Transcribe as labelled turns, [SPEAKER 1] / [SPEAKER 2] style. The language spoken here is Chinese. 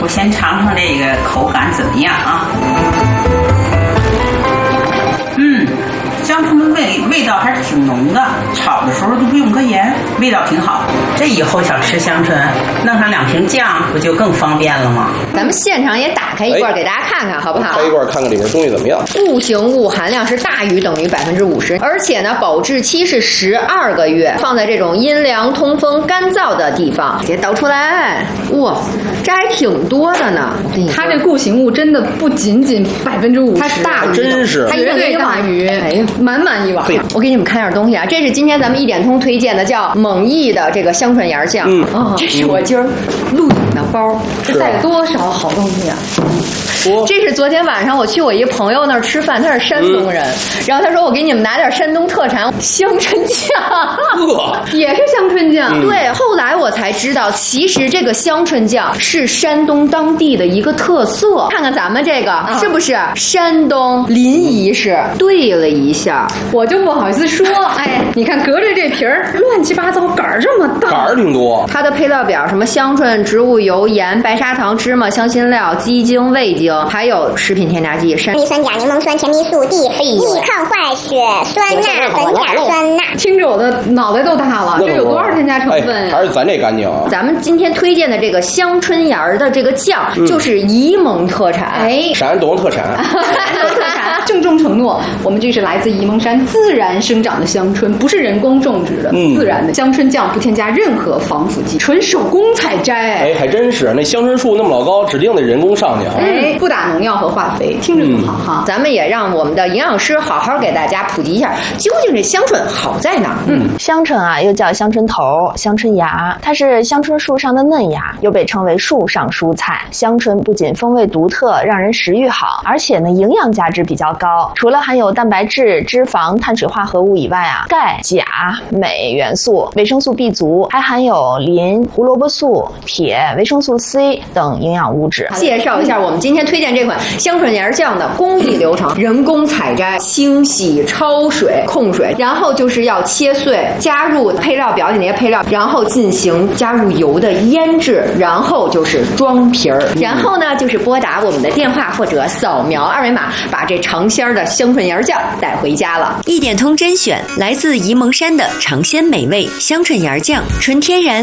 [SPEAKER 1] 我先尝尝这个口感怎么样啊？香椿的味道还是挺浓的，炒的时候就不用搁盐，味道挺好。这以后想吃香椿，弄上2瓶酱，不就更方便了吗？
[SPEAKER 2] 咱们现场也打开一罐给大家看看，好不好？
[SPEAKER 3] 开一罐看看里面东西怎么样。
[SPEAKER 2] 固形物含量是大于等于50%，而且呢，保质期是12个月，放在这种阴凉、通风、干燥的地方。给倒出来，哇，这还挺多的呢。
[SPEAKER 4] 它这固形物真的不仅仅50%，
[SPEAKER 2] 它大于，
[SPEAKER 3] 真是
[SPEAKER 2] 它
[SPEAKER 4] 绝对大于，哎呀，满满一碗。
[SPEAKER 2] 我给你们看点东西啊，这是今天咱们1点通推荐的，叫蒙毅的这个香椿芽酱。这是我今儿录影的包，
[SPEAKER 4] 这带了多少好东西啊！
[SPEAKER 2] 这是昨天晚上我去我一个朋友那儿吃饭，他是山东人，然后他说我给你们拿点山东特产香椿酱，
[SPEAKER 4] 也是香椿酱。
[SPEAKER 2] 对，后来我才知道，其实这个香椿酱是山东当地的一个特色。看看咱们这个是不是山东临沂市？对了一下，
[SPEAKER 4] 我就不好意思说，哎，你看隔着这皮儿乱七八糟，杆儿这么大，
[SPEAKER 3] 杆儿挺多。
[SPEAKER 2] 它的配料表什么香椿、植物油、盐、白砂糖、芝麻、香辛料、鸡精、味精，还有食品添加剂山
[SPEAKER 5] 氯酸钾、柠檬酸、甜蜜素、易抗坏血、酸钠、苯甲酸钠。
[SPEAKER 4] 听着我的脑袋都大了，这有多少添加成分呀？
[SPEAKER 3] 还是咱这干净啊！
[SPEAKER 2] 咱们今天推荐的这个香椿芽的这个酱，就是沂蒙特产。
[SPEAKER 4] 哎，
[SPEAKER 3] 山东特产。
[SPEAKER 4] 郑重承诺，我们这是来自沂蒙山自然生长的香椿，不是人工种植的，自然的香椿酱不添加任何防腐剂，纯手工采摘。
[SPEAKER 3] 哎，还真是，那香椿树那么老高，指定得人工上去啊。
[SPEAKER 4] 哎，不打农药和化肥，听着就好哈。
[SPEAKER 2] 咱们也让我们的营养师好好给大家普及一下，究竟这香椿好在哪儿？
[SPEAKER 6] 香椿啊，又叫香椿头、香椿芽，它是香椿树上的嫩芽，又被称为树上蔬菜。香椿不仅风味独特，让人食欲好，而且呢，营养价值比较高。除了含有蛋白质、脂肪、碳水化合物以外啊，钙、钾、镁元素、维生素 B 族，还含有磷、胡萝卜素、铁、维生素 C 等营养物质。
[SPEAKER 2] 介绍一下我们今天推荐这款香椿芽酱的工艺流程：人工采摘、清洗、焯水、控水，然后就是要切碎，加入配料表里那些配料，然后进行加入油的腌制，然后就是装皮儿，然后呢就是拨打我们的电话或者扫描2维码，把这尝鲜的香椿芽酱带回家了。
[SPEAKER 7] 1点通甄选来自沂蒙山的尝鲜美味香椿芽酱，纯天然